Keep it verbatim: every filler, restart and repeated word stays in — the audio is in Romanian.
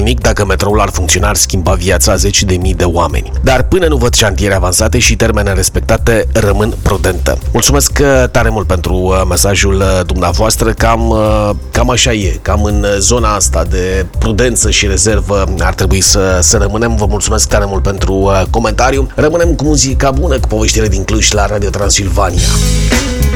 nimic, dacă metroul ar funcționa, ar schimba viața a zeci de mii de oameni. Dar până nu văd șantiere avansate și termene respectate, rămân prudentă. Mulțumesc tare mult pentru mesajul dumneavoastră. Cam, cam așa e, cam în zona asta de prudență și rezervă ar trebui să, să rămânem. Vă mulțumesc tare mult pentru comentariu. Rămânem cu muzica bună, cu poveștile din Cluj la Radio Transilvania.